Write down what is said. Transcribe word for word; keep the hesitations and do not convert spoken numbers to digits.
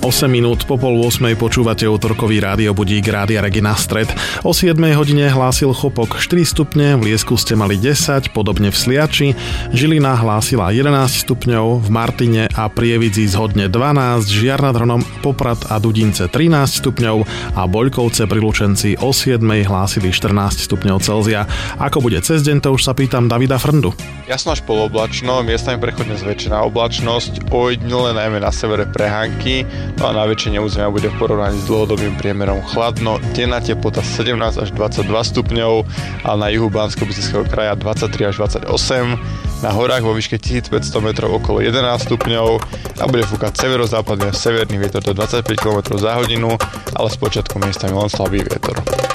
osem minút po pol ôsmej počúvate útorkový rádiobudík Rádia Regina Stred. O siedmej hodine hlásil Chopok štyri stupne, v Liesku ste mali desať, podobne v Sliači, Žilina hlásila jedenásť stupňov, v Martine a Prievidzi zhodne dvanásť, Žiar nad Hronom, Poprad a Dudince trinásť stupňov a Boľkovce pri Lučenci o siedmej hlásili štrnásť stupňov Celzia. Ako bude cez deň, to už sa pýtam Davida Frndu. Jasno až poloblačno, miestami prechodne zväčšená oblačnosť, ojedinele najmä na severe prehánky, no a na väčšine územia bude v porovnaní s dlhodobým priemerom chladno, denná teplota sedemnásť až dvadsaťdva stupňov, ale na juhu Banskobystrického kraja dvadsaťtri až dvadsaťosem, na horách vo výške tisícpäťsto metrov okolo jedenásť stupňov a bude fúkať severozápadný a severný vietor do dvadsaťpäť kilometrov za hodinu, ale s počiatkom miestami len slabý vietor.